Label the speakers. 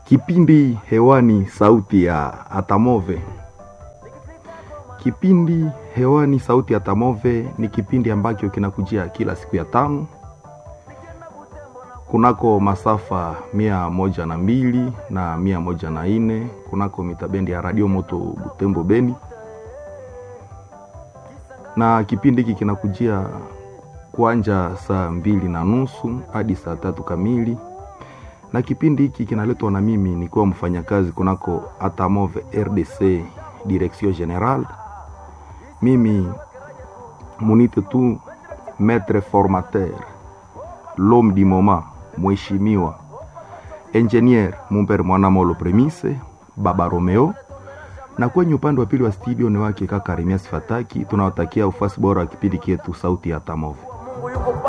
Speaker 1: Kipindi hewani sauti ya Atamove. Kipindi hewani sauti ya Atamove ni kipindi ambacho kinakujia kila siku ya tano. Kunako masafa 102 na 104, kunako mitabendi ya Radio Moto Butembo Beni. Na kipindi hiki kinakujia kuanja saa 2:30 hadi saa 3 kamili. Na kipindi hiki kinaletwa na mimi nikiwa mfanyakazi kunako Atamove RDC Direction General. Mimi munite tu maître formateur, l'homme du moment, mheshimiwa engineer Mumbere Mwanamolo Premise Baba Romeo, na kwenye upande wa pili wa studio ni wake kaka Remias Fataki. Tunawatakia ufasi bora wa kipindi chetu sauti ya Atamove.